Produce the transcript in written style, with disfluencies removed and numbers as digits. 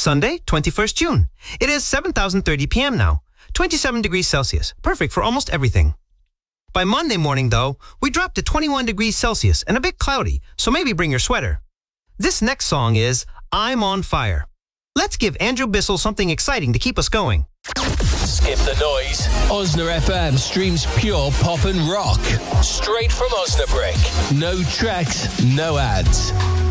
Sunday, 21st June. It is 7:30 p.m. now. 27 degrees Celsius. Perfect for almost everything. By Monday morning, though, we drop to 21 degrees Celsius and a bit cloudy, so maybe bring your sweater. This next song is I'm on Fire. Let's give Andrew Bissell something exciting to keep us going. Skip the noise. Osna FM streams pure pop and rock. Straight from Osnabrück. No tracks, no ads.